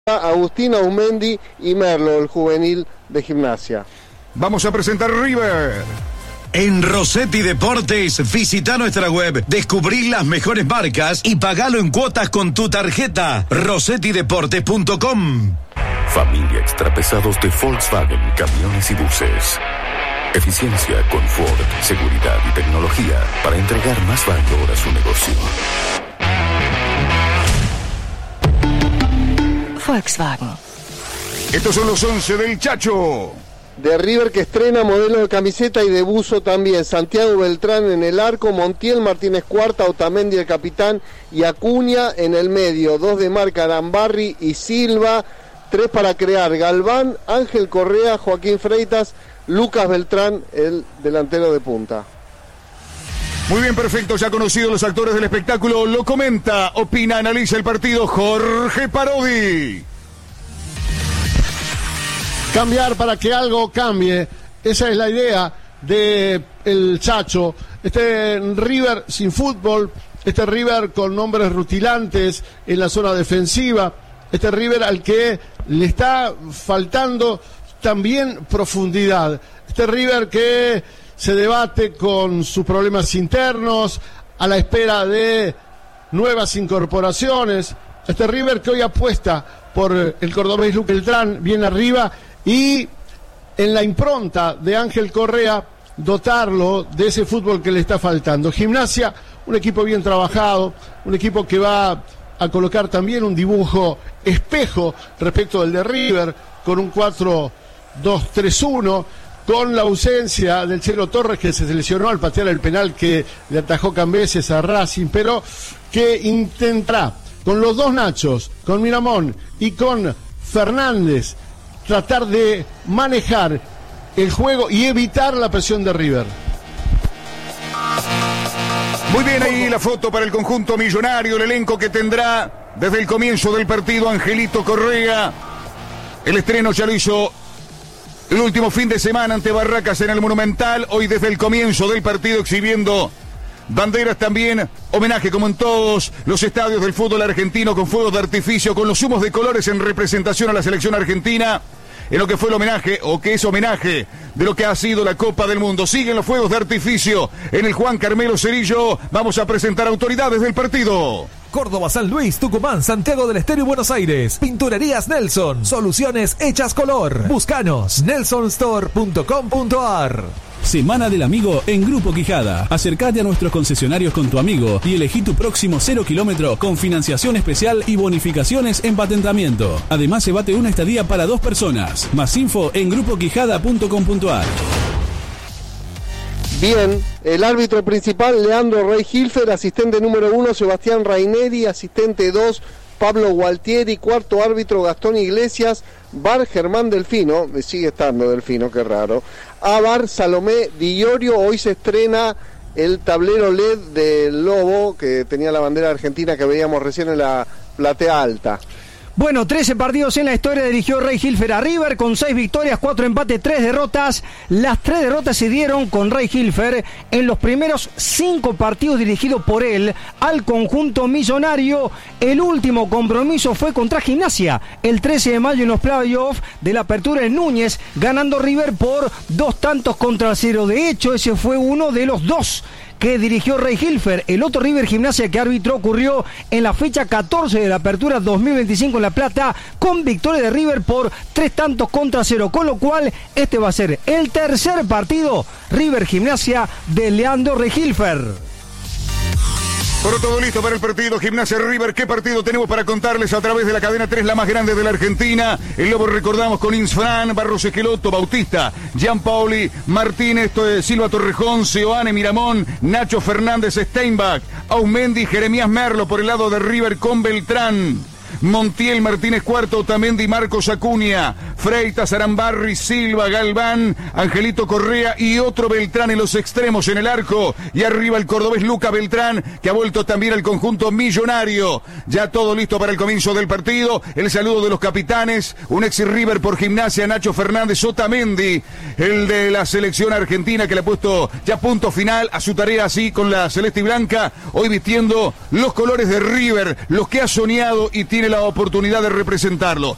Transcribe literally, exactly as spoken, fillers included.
Agustín Aumendi y Merlo, el juvenil de Gimnasia. Vamos a presentar River. En Rossetti Deportes, visita nuestra web, descubrí las mejores marcas y pagalo en cuotas con tu tarjeta. rossetti deportes punto com. Familia extrapesados de Volkswagen, camiones y buses. Eficiencia, confort, seguridad y tecnología para entregar más valor a su negocio. Volkswagen. Estos son los once del Chacho. De River, que estrena modelo de camiseta y de buzo también. Santiago Beltrán en el arco, Montiel, Martínez Cuarta, Otamendi el capitán y Acuña en el medio. Dos de marca, Arambarri y Silva. Tres para crear, Galván, Ángel Correa, Joaquín Freitas, Lucas Beltrán, el delantero de punta. Muy bien, perfecto, ya conocidos los actores del espectáculo, lo comenta, opina, analiza el partido Jorge Parodi. Cambiar para que algo cambie, esa es la idea de el Chacho. Este River sin fútbol, este River con nombres rutilantes en la zona defensiva, este River al que le está faltando también profundidad, este River que se debate con sus problemas internos, a la espera de nuevas incorporaciones, este River que hoy apuesta por el cordobés Lucas Beltrán bien arriba y en la impronta de Ángel Correa dotarlo de ese fútbol que le está faltando. Gimnasia, un equipo bien trabajado, un equipo que va a colocar también un dibujo espejo respecto del de River, con un cuatro dos tres uno, con la ausencia del Chelo Torres, que se lesionó al patear el penal que le atajó Cambeses a Racing, pero que intentará con los dos Nachos, con Miramón y con Fernández, tratar de manejar el juego y evitar la presión de River. Muy bien, ahí la foto para el conjunto millonario, el elenco que tendrá desde el comienzo del partido Angelito Correa. El estreno ya lo hizo el último fin de semana ante Barracas en el Monumental, hoy desde el comienzo del partido exhibiendo banderas también, homenaje como en todos los estadios del fútbol argentino, con fuegos de artificio, con los humos de colores en representación a la selección argentina, en lo que fue el homenaje, o que es homenaje de lo que ha sido la Copa del Mundo. Siguen los fuegos de artificio en el Juan Carmelo Cerillo. Vamos a presentar autoridades del partido. Córdoba, San Luis, Tucumán, Santiago del Estero y Buenos Aires. Pinturerías Nelson. Soluciones hechas color. Búscanos. nelson store punto com punto a r. Semana del Amigo en Grupo Quijada. Acércate a nuestros concesionarios con tu amigo y elegí tu próximo cero kilómetro con financiación especial y bonificaciones en patentamiento. Además, llévate una estadía para dos personas. Más info en grupo quijada punto com punto a r. Bien, el árbitro principal, Leandro Rey Hilfer, asistente número uno, Sebastián Raineri, asistente dos, Pablo Gualtieri, cuarto árbitro, Gastón Iglesias, V A R, Germán Delfino, sigue estando Delfino, qué raro, A V A R, Salomé Di Iorio. Hoy se estrena el tablero L E D del Lobo, que tenía la bandera argentina que veíamos recién en la platea alta. Bueno, trece partidos en la historia dirigió Rey Hilfer a River, con seis victorias, cuatro empates, tres derrotas. Las tres derrotas se dieron con Rey Hilfer en los primeros cinco partidos dirigidos por él al conjunto millonario. El último compromiso fue contra Gimnasia, el trece de mayo en los playoffs de la apertura en Núñez, ganando River por dos tantos contra cero. De hecho, ese fue uno de los dos que dirigió Rey Hilfer. El otro River Gimnasia que arbitró ocurrió en la fecha catorce de la apertura dos mil veinticinco en La Plata, con victoria de River por tres tantos contra cero, con lo cual este va a ser el tercer partido River Gimnasia de Leandro Rey Hilfer. Pero todo listo para el partido Gimnasia River. ¿Qué partido tenemos para contarles a través de la cadena tres, la más grande de la Argentina? El Lobo recordamos con Insfran, Barros Esqueloto, Bautista, Gianpaoli, Martínez, Silva Torrejón, Seoane, Miramón, Nacho Fernández, Steinbach, Aumendi, Jeremías Merlo por el lado de River con Beltrán, Montiel, Martínez Cuarto, Otamendi, Marcos Acuña, Freitas, Arambarri, Silva, Galván, Angelito Correa y otro Beltrán en los extremos en el arco. Y arriba el cordobés Lucas Beltrán, que ha vuelto también al conjunto millonario. Ya todo listo para el comienzo del partido. El saludo de los capitanes, un ex River por Gimnasia, Nacho Fernández, Otamendi, el de la selección argentina que le ha puesto ya punto final a su tarea así con la celeste y blanca, hoy vistiendo los colores de River, los que ha soñado y tiene la oportunidad de representarlo.